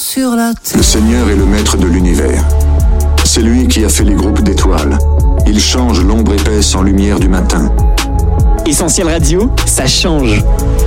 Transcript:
sur la terre. Le Seigneur est le maître de l'univers. C'est lui qui a fait les groupes d'étoiles. Il change l'ombre épaisse en lumière du matin. Essentiel Radio, ça change.